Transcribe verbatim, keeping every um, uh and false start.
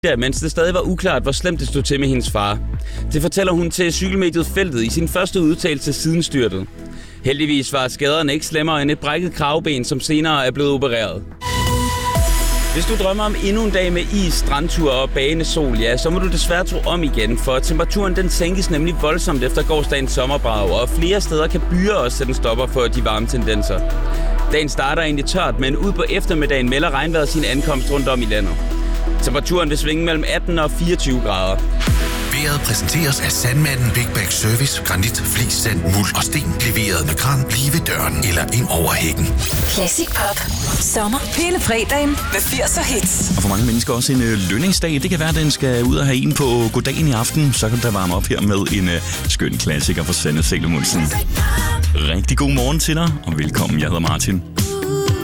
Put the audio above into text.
der, mens det stadig var uklart, hvor slemt det stod til med hendes far. Det fortæller hun til cykelmediet Feltet i sin første udtalelse siden styrtet. Heldigvis var skaderne ikke slemmere end et brækket kravben, som senere er blevet opereret. Hvis du drømmer om endnu en dag med is, strandtur og bagende sol, ja, så må du desværre tro om igen, for temperaturen den sænkes nemlig voldsomt efter gårsdagens sommerbrag, og flere steder kan byer også sætte en stopper for de varme tendenser. Dagen starter egentlig tørt, men ud på eftermiddagen melder regnvejret sin ankomst rundt om i landet. Temperaturen vil svinge mellem atten og fireogtyve grader. Vejret præsenteres af Sandmanden Big Bag Service. Granit, flis, sand, muld og sten. Leveret med kran lige ved døren eller ind over hækken. Classic Pop. Sommer. Hele fredagen med firs hits. Og for mange mennesker også en øh, lønningsdag. Det kan være, at den skal ud og have en på goddagen i aften. Så kan der varme op her med en øh, skøn klassiker for Sanne Salomonsen. Rigtig god morgen til dig, og velkommen. Jeg hedder Martin.